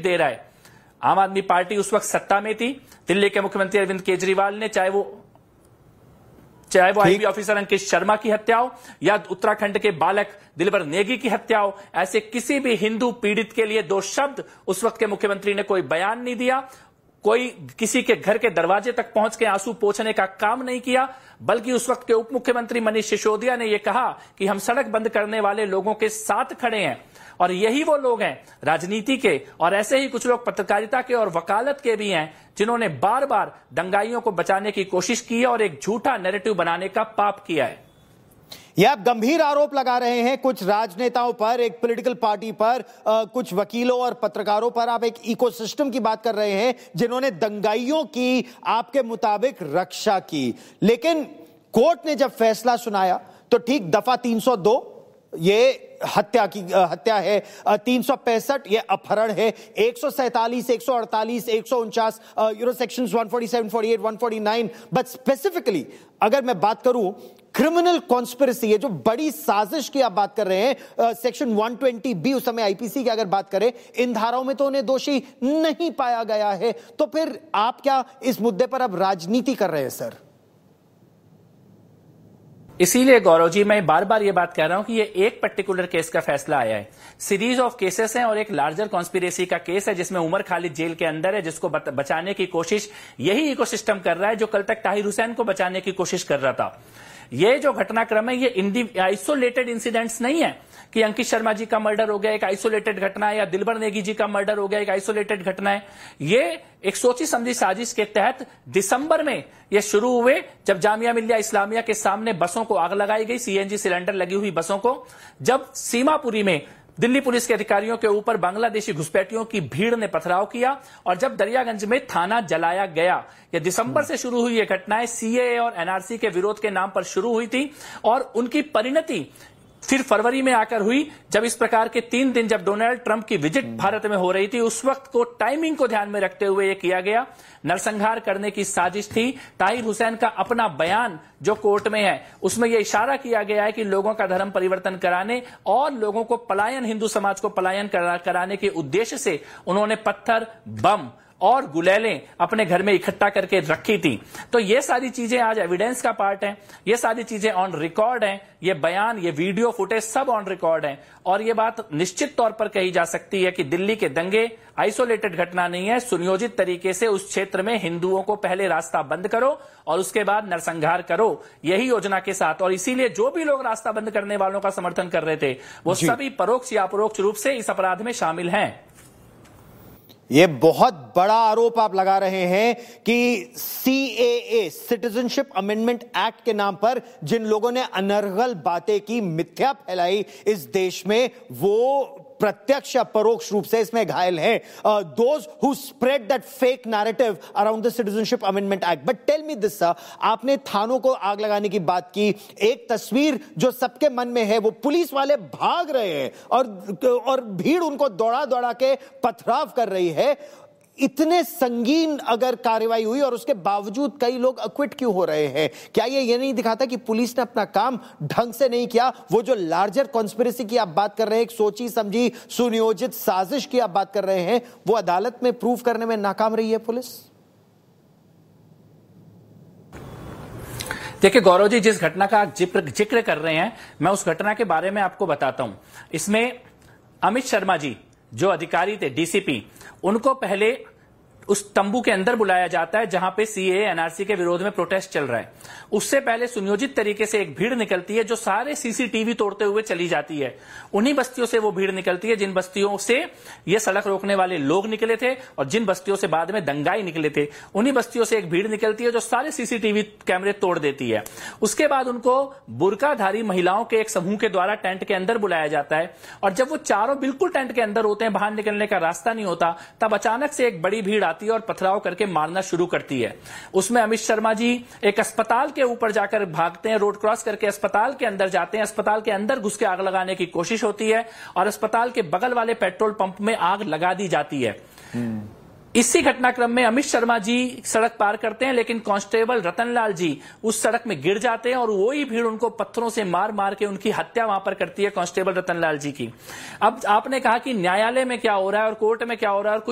इंगित दे रहा है। आम आदमी पार्टी उस वक्त सत्ता में थी। दिल्ली के मुख्यमंत्री अरविंद केजरीवाल ने चाहे वो आईबी ऑफिसर अंकित शर्मा की हत्या हो या उत्तराखंड के बालक दिलबर नेगी की हत्या हो, ऐसे किसी भी हिंदू पीड़ित के लिए 2 शब्द उस वक्त के मुख्यमंत्री ने कोई बयान नहीं दिया। कोई किसी के घर के दरवाजे तक पहुंच के आंसू पोंछने का काम नहीं किया, बल्कि उस वक्त के उप मुख्यमंत्री मनीष सिसोदिया ने यह कहा कि हम सड़क बंद करने वाले लोगों के साथ खड़े हैं। और यही वो लोग हैं राजनीति के, और ऐसे ही कुछ लोग पत्रकारिता के और वकालत के भी हैं, जिन्होंने बार बार दंगाइयों को बचाने की कोशिश की है और एक झूठा नैरेटिव बनाने का पाप किया है। ये आप गंभीर आरोप लगा रहे हैं कुछ राजनेताओं पर, एक पॉलिटिकल पार्टी पर, कुछ वकीलों और पत्रकारों पर। आप एक इकोसिस्टम की बात कर रहे हैं जिन्होंने दंगाइयों की आपके मुताबिक रक्षा की। लेकिन कोर्ट ने जब फैसला सुनाया तो ठीक दफा 302 ये हत्या है, 365 ये अपहरण है, 147, 148, 149 सेक्शंस 147, 48, 149, बट स्पेसिफिकली अगर मैं बात करूं क्रिमिनल कॉन्स्पिरेसी, ये जो बड़ी साजिश की आप बात कर रहे हैं, सेक्शन 120B उस समय आईपीसी की अगर बात करें, इन धाराओं में तो उन्हें दोषी नहीं पाया गया है। तो फिर आप क्या इस मुद्दे पर अब राजनीति कर रहे हैं सर? इसीलिए गौरव जी मैं बार बार ये बात कह रहा हूं कि ये एक पर्टिकुलर केस का फैसला आया है, सीरीज ऑफ केसेस हैं, और एक लार्जर कॉन्स्पिरेसी का केस है जिसमें उमर खालिद जेल के अंदर है, जिसको बचाने की कोशिश यही इकोसिस्टम कर रहा है जो कल तक ताहिर हुसैन को बचाने की कोशिश कर रहा था। ये जो घटनाक्रम है ये आइसोलेटेड इंसिडेंट्स नहीं है कि अंकित शर्मा जी का मर्डर हो गया एक आइसोलेटेड घटना है, या दिलबर नेगी जी का मर्डर हो गया एक आइसोलेटेड घटना है। ये एक सोची समझी साजिश के तहत दिसंबर में ये शुरू हुए, जब जामिया मिल्लिया इस्लामिया के सामने बसों को आग लगाई गई, सीएनजी सिलेंडर लगी हुई बसों को, जब सीमापुरी में दिल्ली पुलिस के अधिकारियों के ऊपर बांग्लादेशी घुसपैठियों की भीड़ ने पथराव किया, और जब दरियागंज में थाना जलाया गया। ये दिसंबर से शुरू हुई ये घटनाएं सीएए और एनआरसी के विरोध के नाम पर शुरू हुई थी, और उनकी परिणति फिर फरवरी में आकर हुई, जब इस प्रकार के 3 दिन जब डोनाल्ड ट्रंप की विजिट भारत में हो रही थी, उस वक्त को टाइमिंग को ध्यान में रखते हुए यह किया गया। नरसंहार करने की साजिश थी। ताहिर हुसैन का अपना बयान जो कोर्ट में है उसमें यह इशारा किया गया है कि लोगों का धर्म परिवर्तन कराने और लोगों को पलायन, हिंदू समाज को पलायन कराने के उद्देश्य से उन्होंने पत्थर, बम और गुलेलें अपने घर में इकट्ठा करके रखी थी। तो ये सारी चीजें आज एविडेंस का पार्ट हैं, ये सारी चीजें ऑन रिकॉर्ड हैं, ये बयान, ये वीडियो फुटेज सब ऑन रिकॉर्ड हैं, और ये बात निश्चित तौर पर कही जा सकती है कि दिल्ली के दंगे आइसोलेटेड घटना नहीं है। सुनियोजित तरीके से उस क्षेत्र में हिंदुओं को पहले रास्ता बंद करो और उसके बाद नरसंहार करो, यही योजना के साथ। और इसीलिए जो भी लोग रास्ता बंद करने वालों का समर्थन कर रहे थे वो सभी परोक्ष या अपरोक्ष रूप से इस अपराध में शामिल हैं। ये बहुत बड़ा आरोप आप लगा रहे हैं कि सीएए, सिटीजनशिप अमेंडमेंट एक्ट के नाम पर जिन लोगों ने अनर्गल बातें की, मिथ्या फैलाई इस देश में, वो प्रत्यक्ष या परोक्ष रूप से इसमें घायल हैं, those who spread that fake narrative around the citizenship amendment act. But tell me this sir, आपने थानों को आग लगाने की बात की, एक तस्वीर जो सबके मन में है वो पुलिस वाले भाग रहे हैं और भीड़ उनको दौड़ा दौड़ा के पथराव कर रही है। इतने संगीन अगर कार्रवाई हुई और उसके बावजूद कई लोग अक्विट क्यों हो रहे हैं? क्या ये नहीं दिखाता कि पुलिस ने अपना काम ढंग से नहीं किया? वो जो लार्जर कॉन्स्पिरेसी की आप बात कर रहे हैं, एक सोची समझी सुनियोजित साजिश की आप बात कर रहे हैं, वो अदालत में प्रूव करने में नाकाम रही है पुलिस? देखिए गौरव जी, जिस घटना का जिक्र कर रहे हैं, मैं उस घटना के बारे में आपको बताता हूं। इसमें अमित शर्मा जी जो अधिकारी थे, डीसीपी, उनको पहले उस तंबू के अंदर बुलाया जाता है जहां पे सीएए एनआरसी के विरोध में प्रोटेस्ट चल रहा है। उससे पहले सुनियोजित तरीके से एक भीड़ निकलती है जो सारे सीसीटीवी तोड़ते हुए चली जाती है। उन्हीं बस्तियों से वो भीड़ निकलती है जिन बस्तियों से ये सड़क रोकने वाले लोग निकले थे और जिन बस्तियों से बाद में दंगाई निकले थे। उन्हीं बस्तियों से एक भीड़ निकलती है जो सारे सीसीटीवी कैमरे तोड़ देती है। उसके बाद उनको बुर्काधारी महिलाओं के एक समूह के द्वारा टेंट के अंदर बुलाया जाता है, और जब वो चारों बिल्कुल टेंट के अंदर होते हैं, बाहर निकलने का रास्ता नहीं होता, तब अचानक से एक बड़ी भीड़ आती है और पथराव करके मारना शुरू करती है। उसमें अमित शर्मा जी एक अस्पताल के ऊपर जाकर भागते हैं, रोड क्रॉस करके अस्पताल के अंदर जाते हैं। अस्पताल के अंदर घुस के आग लगाने की कोशिश होती है और अस्पताल के बगल वाले पेट्रोल पंप में आग लगा दी जाती है। इसी घटनाक्रम में अमित शर्मा जी सड़क पार करते हैं, लेकिन कांस्टेबल रतनलाल जी उस सड़क में गिर जाते हैं और वही भीड़ उनको पत्थरों से मार मार के उनकी हत्या वहां पर करती है कांस्टेबल रतनलाल जी की। अब आपने कहा कि न्यायालय में क्या हो रहा है और कोर्ट में क्या हो रहा है और